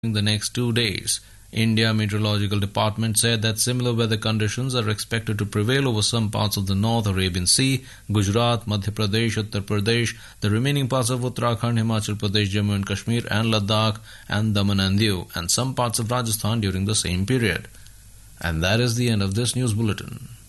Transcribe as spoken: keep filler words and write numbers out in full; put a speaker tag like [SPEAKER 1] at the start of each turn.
[SPEAKER 1] in the next two days. India Meteorological Department said that similar weather conditions are expected to prevail over some parts of the North Arabian Sea, Gujarat, Madhya Pradesh, Uttar Pradesh, the remaining parts of Uttarakhand, Himachal Pradesh, Jammu and Kashmir and Ladakh, and Daman and Diu, and some parts of Rajasthan during the same period. And that is the end of this news bulletin.